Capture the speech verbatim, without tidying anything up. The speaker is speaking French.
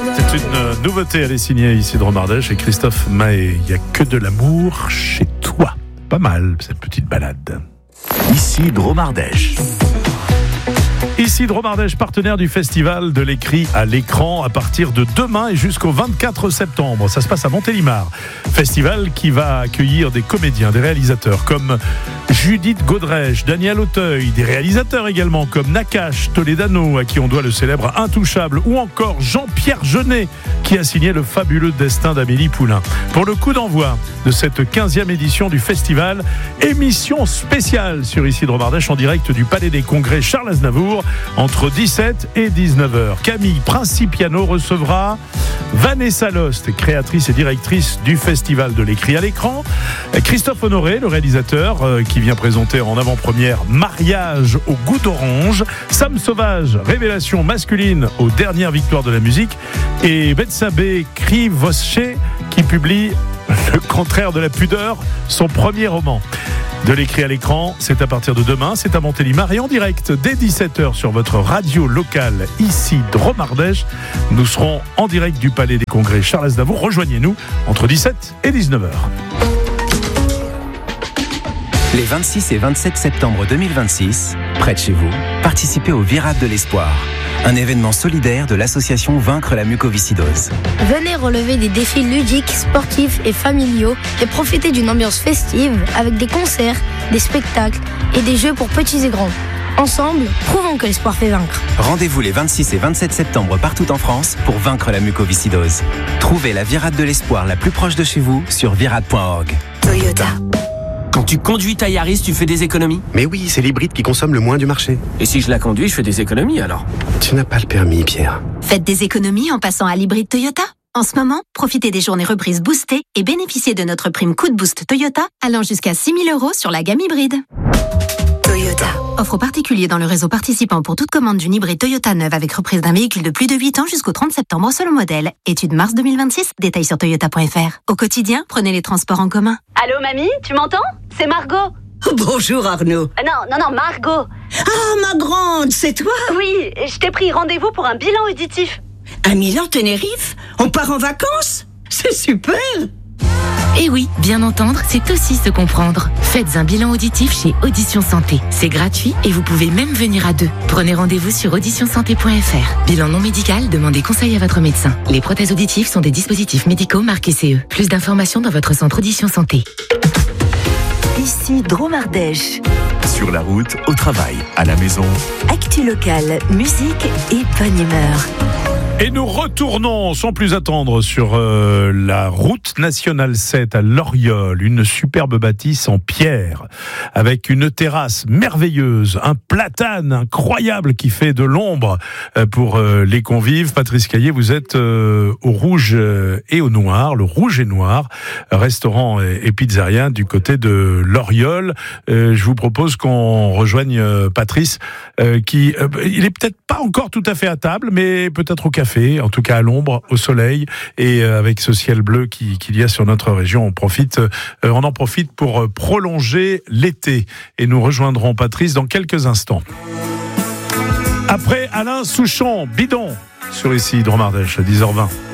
C'est une nouveauté, elle est signée ici de Romardèche et Christophe Mahé. Il n'y a que de l'amour chez toi. Pas mal, cette petite balade. Ici de Romardèche. Ici de Romardèche, partenaire du festival de l'écrit à l'écran à partir de demain et jusqu'au vingt-quatre septembre. Ça se passe à Montélimar. Festival qui va accueillir des comédiens, des réalisateurs comme Judith Godrèche, Daniel Auteuil, des réalisateurs également comme Nakache Toledano, à qui on doit le célèbre Intouchable, ou encore Jean-Pierre Jeunet, qui a signé Le fabuleux destin d'Amélie Poulain. Pour le coup d'envoi de cette quinzième édition du festival, émission spéciale sur Ici de Romardèche en direct du Palais des Congrès Charles Aznavour entre dix-sept et dix-neuf heures. Camille Principiano recevra Vanessa Lost, créatrice et directrice du festival de l'écrit à l'écran. Christophe Honoré, le réalisateur, qui vient présenter en avant-première Mariage au goût d'orange. Sam Sauvage, révélation masculine aux dernières victoires de la musique. Et Betsabé Krivosche, qui publie Le contraire de la pudeur, son premier roman. De l'écrit à l'écran, c'est à partir de demain, c'est à Montélimar et en direct dès dix-sept heures sur votre radio locale ici de Romardèche. Nous serons en direct du Palais des Congrès Charles Aznavour. Rejoignez-nous entre dix-sept et dix-neuf heures. Les vingt-six et vingt-sept septembre deux mille vingt-six, près de chez vous, participez au Virade de l'Espoir, un événement solidaire de l'association Vaincre la mucoviscidose. Venez relever des défis ludiques, sportifs et familiaux et profiter d'une ambiance festive avec des concerts, des spectacles et des jeux pour petits et grands. Ensemble, prouvons que l'espoir fait vaincre. Rendez-vous les vingt-six et vingt-sept septembre partout en France pour vaincre la mucoviscidose. Trouvez la Virade de l'Espoir la plus proche de chez vous sur virade point org. Toyota. Quand tu conduis ta Yaris, tu fais des économies ? Mais oui, c'est l'hybride qui consomme le moins du marché. Et si je la conduis, je fais des économies alors ? Tu n'as pas le permis, Pierre. Faites des économies en passant à l'hybride Toyota. En ce moment, profitez des journées reprises boostées et bénéficiez de notre prime coup de boost Toyota allant jusqu'à six mille euros sur la gamme hybride. Toyota. Offre aux particuliers dans le réseau participant pour toute commande d'une hybride Toyota neuve avec reprise d'un véhicule de plus de huit ans jusqu'au trente septembre selon modèle. Étude mars deux mille vingt-six, détails sur toyota point f r. Au quotidien, prenez les transports en commun. Allô mamie, tu m'entends ? C'est Margot. Bonjour Arnaud. Euh, non, non, non, Margot. Ah, ma grande, c'est toi ? Oui, je t'ai pris rendez-vous pour un bilan auditif. À Milan-Tenerife ? On part en vacances ? C'est super ! Et oui, bien entendre, c'est aussi se comprendre. Faites un bilan auditif chez Audition Santé. C'est gratuit et vous pouvez même venir à deux. Prenez rendez-vous sur audition santé point f r. Bilan non médical, demandez conseil à votre médecin. Les prothèses auditives sont des dispositifs médicaux marqués C E. Plus d'informations dans votre centre Audition Santé. Ici Dromardèche. Sur la route, au travail, à la maison. Actu locale, musique et bonne humeur. Et nous retournons sans plus attendre sur euh, la route nationale sept à Loriol, une superbe bâtisse en pierre avec une terrasse merveilleuse, un platane incroyable qui fait de l'ombre euh, pour euh, les convives. Patrice Caillé, vous êtes euh, au rouge euh, et au noir, le rouge et noir, restaurant et, et pizzeria du côté de Loriol. Euh, je vous propose qu'on rejoigne euh, Patrice euh, qui, euh, il est peut-être pas encore tout à fait à table, mais peut-être au café. En tout cas à l'ombre, au soleil et avec ce ciel bleu qui, qu'il y a sur notre région, on profite, on en profite pour prolonger l'été et nous rejoindrons Patrice dans quelques instants. Après Alain Souchon, Bidon, sur ici Dromardèche, dix heures vingt.